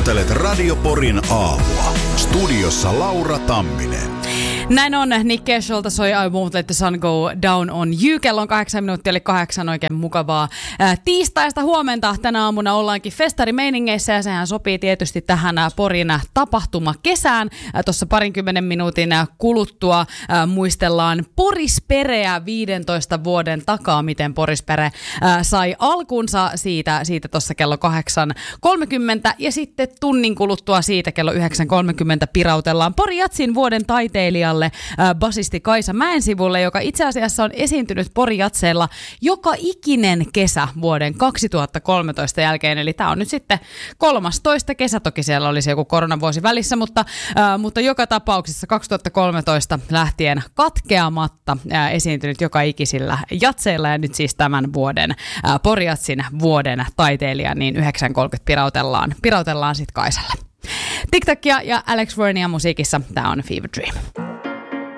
Kuuntelet Radio Porin aamua. Studiossa Laura Tamminen. Näin on. Nick Casholta soi I Won't Let the Sun Go Down on You. Kello on 8 minuuttia, eli 8 oikein mukavaa tiistaista huomenta. Tänä aamuna ollaankin festarimeiningeissä ja sehän sopii tietysti tähän Porin tapahtumakesään. Tuossa 20 minuutin kuluttua muistellaan Porispereä 15 vuoden takaa, miten Porispere sai alkunsa siitä tuossa kello 8.30 ja sitten tunnin kuluttua siitä kello 9.30 pirautellaan Pori Jatsin vuoden taiteilijalle basisti Kaisa Mäensivulle, joka itse asiassa on esiintynyt Pori Jatseilla joka ikinen kesä vuoden 2013 jälkeen, eli tämä on nyt sitten 13 kesä, toki siellä olisi joku koronavuosi välissä, mutta joka tapauksessa 2013 lähtien katkeamatta esiintynyt joka ikisillä jatseilla ja nyt siis tämän vuoden Pori Jatsin vuoden taiteilija, niin 9.30 pirautellaan sitten Kaisalle. TikTokia ja Alex Vernia musiikissa, tämä on Fever Dream.